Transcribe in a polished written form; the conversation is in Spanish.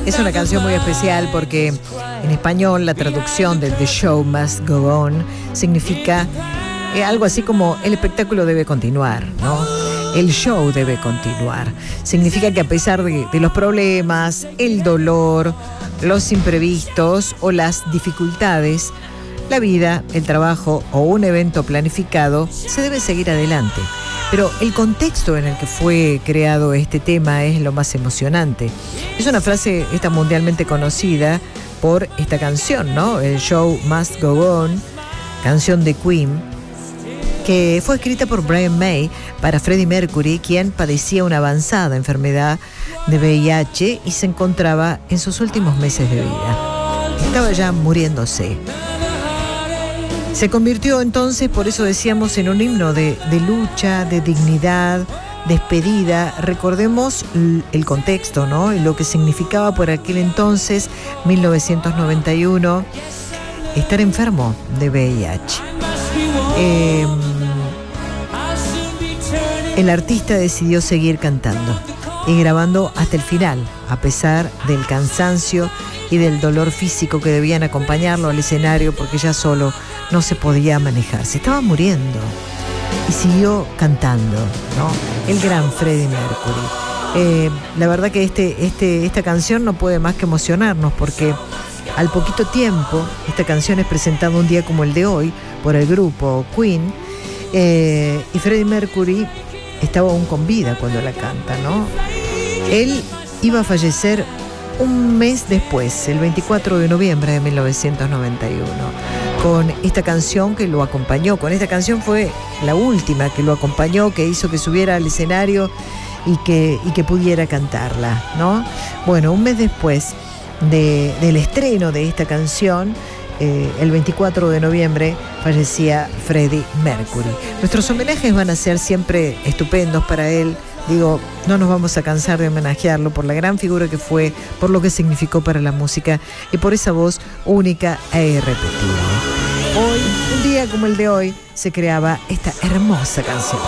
Es una canción muy especial porque en español la traducción de The Show Must Go On significa algo así como el espectáculo debe continuar, ¿no? El show debe continuar. Significa que a pesar de los problemas, el dolor, los imprevistos o las dificultades, la vida, el trabajo o un evento planificado se debe seguir adelante. Pero el contexto en el que fue creado este tema es lo más emocionante. Es una frase esta mundialmente conocida por esta canción, ¿no? El Show Must Go On, canción de Queen, que fue escrita por Brian May para Freddie Mercury, quien padecía una avanzada enfermedad de VIH y se encontraba en sus últimos meses de vida. Estaba ya muriéndose. Se convirtió entonces, por eso decíamos, en un himno de lucha, de dignidad, despedida. Recordemos el contexto, ¿no? Y lo que significaba por aquel entonces, 1991, estar enfermo de VIH. El artista decidió seguir cantando y grabando hasta el final, a pesar del cansancio y del dolor físico que debían acompañarlo al escenario, porque ya solo no se podía manejar. Se estaba muriendo y siguió cantando, ¿no? El gran Freddie Mercury. La verdad que esta canción no puede más que emocionarnos, porque al poquito tiempo esta canción es presentada un día como el de hoy por el grupo Queen, y Freddie Mercury estaba aún con vida cuando la canta, ¿no? Él iba a fallecer un mes después, el 24 de noviembre de 1991, con esta canción que lo acompañó. Con esta canción fue la última que lo acompañó, que hizo que subiera al escenario y que pudiera cantarla, ¿no? Bueno, un mes después del estreno de esta canción, el 24 de noviembre, fallecía Freddie Mercury. Nuestros homenajes van a ser siempre estupendos para él. Digo, no nos vamos a cansar de homenajearlo por la gran figura que fue, por lo que significó para la música y por esa voz única e irrepetible. Hoy, un día como el de hoy, se creaba esta hermosa canción.